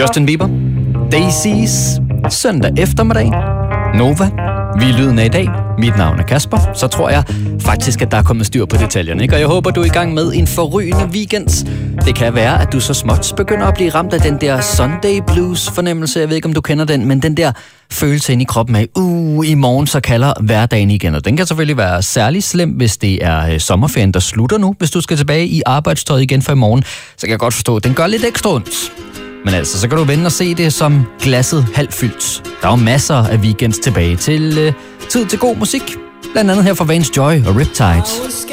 Justin Bieber, Daisies, søndag eftermiddag, Nova, vi er lyden af i dag. Mit navn er Kasper. Så tror jeg faktisk, at der er kommet styr på detaljerne, ikke? Og jeg håber, du er i gang med en forrygende weekend. Det kan være, at du så småt begynder at blive ramt af den der Sunday blues fornemmelse. Jeg ved ikke, om du kender den, men den der følelse ind i kroppen af, i morgen så kalder hverdagen igen. Og den kan selvfølgelig være særlig slem, hvis det er sommerferien, der slutter nu. Hvis du skal tilbage i arbejdstøjet igen for i morgen, så kan jeg godt forstå, at den gør lidt ekstra ondt. Men altså, så kan du vende og se det som glasset halvt fyldt. Der er jo masser af weekends tilbage til tid til god musik. Blandt andet her fra Vance Joy og Riptide.